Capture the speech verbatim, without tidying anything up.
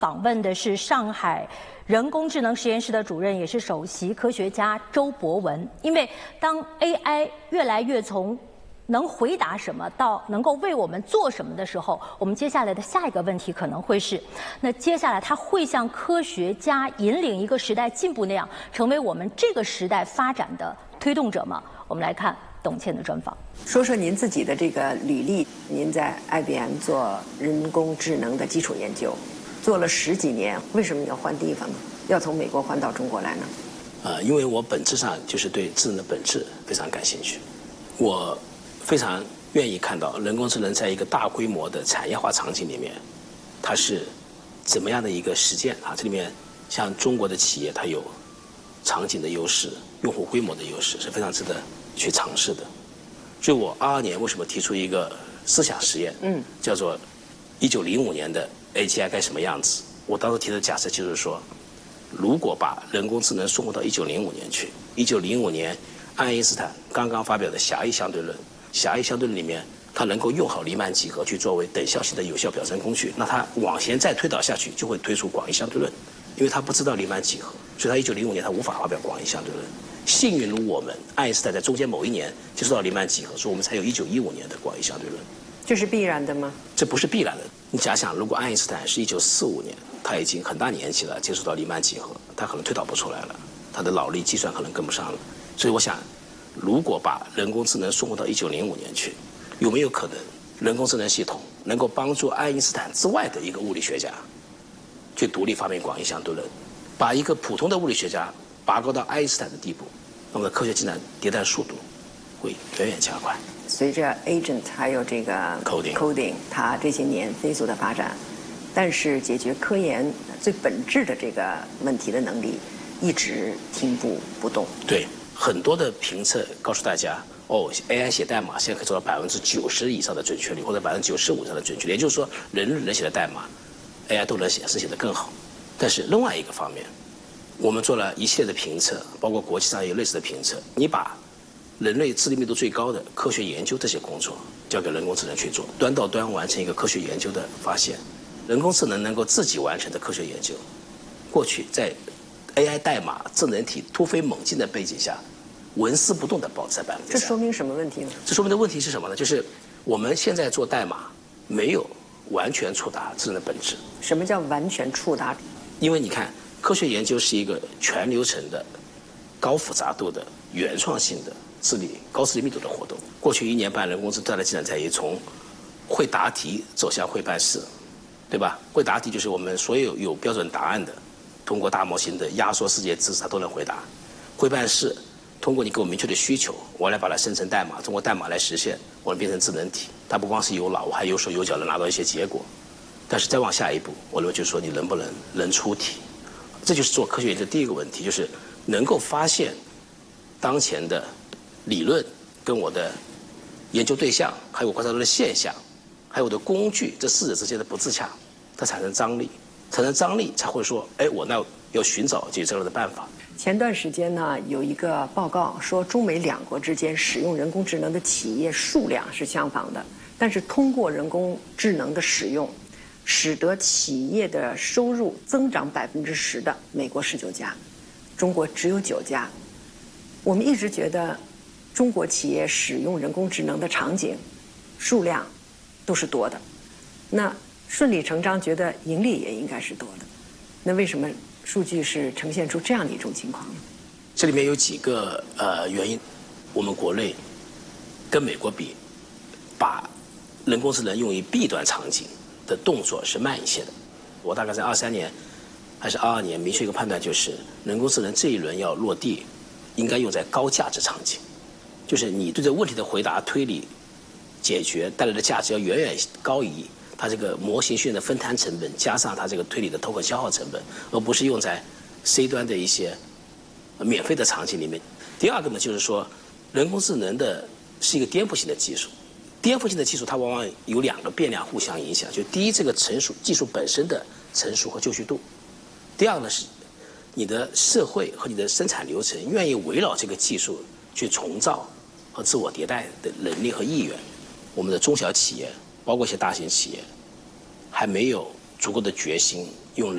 访问的是上海人工智能实验室的主任，也是首席科学家周博文。因为当 A I 越来越从能回答什么到能够为我们做什么的时候，我们接下来的下一个问题可能会是：那接下来它会像科学家引领一个时代进步那样，成为我们这个时代发展的推动者吗？我们来看董倩的专访。 说说您自己的这个履历，您在 I B M 做人工智能的基础研究。做了十几年，为什么要换地方呢？要从美国换到中国来呢？ 呃，因为我本质上就是对智能的本质非常感兴趣，我非常愿意看到人工智能在一个大规模的产业化场景里面，它是怎么样的一个实践啊？这里面像中国的企业，它有场景的优势、用户规模的优势，是非常值得去尝试的。所以我二二年为什么提出一个思想实验，嗯，叫做一九零五年的 A G I 该什么样子？我当时提的假设就是说，如果把人工智能送回到一九零五年去，一九零五年爱因斯坦刚刚发表的狭义相对论，狭义相对论里面，它能够用好黎曼几何去作为等效性的有效表征工具，那它往前再推导下去，就会推出广义相对论，因为它不知道黎曼几何，所以它一九零五年它无法发表广义相对论。幸运如我们，爱因斯坦在中间某一年接触到黎曼几何，所以我们才有一九一五年的广义相对论。 这是必然的吗？ 这不是必然的。你假想，如果爱因斯坦是一九四五年，他已经很大年纪了，接触到黎曼几何，他可能推导不出来了，他的脑力计算可能跟不上了。所以我想，如果把人工智能送回到一九零五年去，有没有可能人工智能系统能够帮助爱因斯坦之外的一个物理学家去独立发明广义相对论，把一个普通的物理学家拔高到爱因斯坦的地步，那么科学进展迭代速度会远远加快。 随着 agent 还有这个 coding coding 它这些年飞速的发展，但是解决科研最本质的这个问题的能力一直停步不动。 对，很多的评测告诉大家，哦 ，A I 写代码现在可以做到百分之九十以上的准确率，或者百分之九十五以上的准确率，也就是说，人人写的代码 ，A I 都能写，是写得更好。但是另外一个方面，我们做了一系列的评测，包括国际上也有类似的评测，你把人类智力密度最高的科学研究这些工作交给人工智能去做，端到端完成一个科学研究的发现。人工智能能够自己完成的科学研究，过去在 A I 代码智能体突飞猛进的背景下，纹丝不动的保持在百分之三。 这说明什么问题呢？ 这说明的问题是什么呢？就是我们现在做代码没有完全触达智能的本质。 什么叫完全触达？ 因为你看，科学研究是一个全流程的、高复杂度的、原创性的、智力高智力密度的活动。过去一年半，人工智能的进展在于从会答题走向会办事，对吧？会答题就是我们所有有标准答案的，通过大模型的压缩世界知识，它都能回答。会办事，通过你给我明确的需求，我来把它生成代码，通过代码来实现，我能变成智能体。它不光是有脑，我还有手有脚，能拿到一些结果。但是再往下一步，我认为就是说你能不能能出题，这就是做科学研究的第一个问题，就是能够发现当前的理论跟我的研究对象，还有我观察到的现象，还有我的工具，这四者之间的不自洽，它产生张力，产生张力才会说，哎，我那要寻找解决这个的办法。 前段时间呢，有一个报告说，中美两国之间使用人工智能的企业数量是相仿的，但是通过人工智能的使用，使得企业的收入增长百分之十的美国十九家，中国只有九家。我们一直觉得，中国企业使用人工智能的场景数量都是多的，那顺理成章觉得盈利也应该是多的。那为什么数据是呈现出这样的一种情况呢？ 这里面有几个呃原因，我们国内跟美国比，把人工智能用于 B 端场景的动作是慢一些的。我大概在二三年还是二二年明确一个判断，就是人工智能这一轮要落地，应该用在高价值场景，就是你对这个问题的回答、推理、解决带来的价值要远远高于它这个模型训练的分摊成本，加上它这个推理的 token 消耗成本，而不是用在 C 端的一些免费的场景里面。第二个呢，就是说人工智能的是一个颠覆性的技术，颠覆性的技术它往往有两个变量互相影响，就第一，这个成熟技术本身的成熟和就绪度；第二呢是你的社会和你的生产流程愿意围绕这个技术去重造和自我迭代的能力和意愿。我们的中小企业包括一些大型企业还没有足够的决心